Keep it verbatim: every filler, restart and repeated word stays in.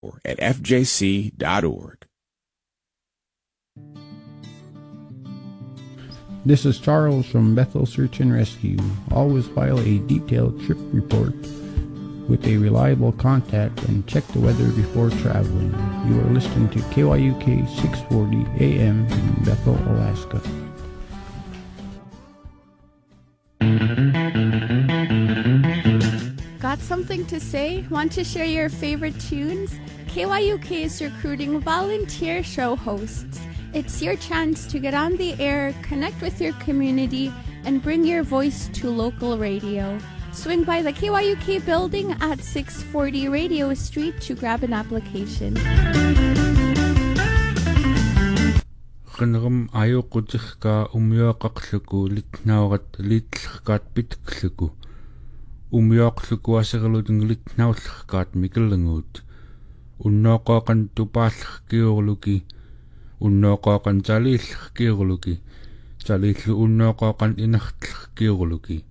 at f j c dot org. This is Charles from Bethel Search and Rescue. Always file a detailed trip report with a reliable contact and check the weather before traveling. You are listening to K Y U K six forty A M in Bethel, Alaska. Got something to say? Want to share your favorite tunes? K Y U K is recruiting volunteer show hosts. It's your chance to get on the air, connect with your community, and bring your voice to local radio. Swing by the K Y U K building at six forty Radio Street to grab an application. Qinram ayuqutihka umyoqaqluku litnaurat litllerkaat pitkluku umyoqluku aserluting litnaullerkaat mikellanguut unnooqoqan tupaallerkiurluki unnooqoqan taliillerkiurluki taliillu unnooqoqan inertlerkiurluki